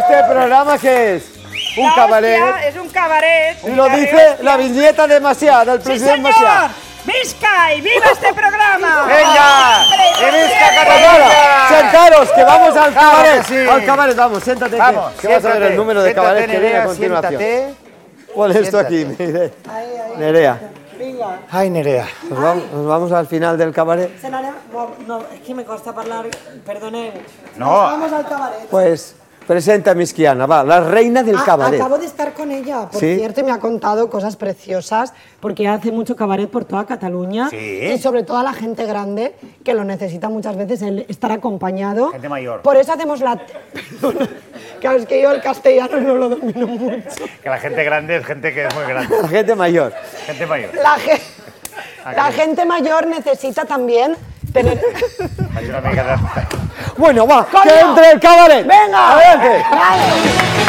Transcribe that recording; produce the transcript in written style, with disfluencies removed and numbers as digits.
¿Este programa qué es? Un cabaret. Es un cabaret. Y lo dice la viñeta de Macià, del presidente Macià. ¡Visca y viva este programa! ¡Venga! ¡Y visca Cataluña! Sentaros, que vamos al cabaret. Sí. Al cabaret, vamos, siéntate. Vamos, que vas a ver el número de cabaret que viene a continuación. Siéntate. ¿Cuál es esto aquí? Mire. Nerea. Ay, Nerea. Nos vamos al final del cabaret. No, es que me costa hablar, perdone. No. Vamos al cabaret. Pues presenta a Misquiana, va, la reina del cabaret. Acabo de estar con ella, por ¿Sí? cierto, y me ha contado cosas preciosas, porque hace mucho cabaret por toda Cataluña. Sí. Y sobre todo a la gente grande, que lo necesita muchas veces, el estar acompañado. Gente mayor. Por eso hacemos la... Perdona, claro, es que yo el castellano no lo domino mucho. Que la gente grande es gente que es muy grande. La gente mayor. Gente mayor. La gente mayor necesita también tener... Hay una amiga de... Bueno, va, ¡Coño! que entre el cabaret. ¡Venga! Adelante. ¡Vale!